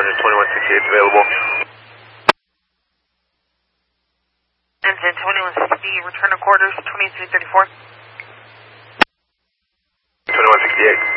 Challenger 2168 available. Engine 2160, return to quarters 2334. 2168.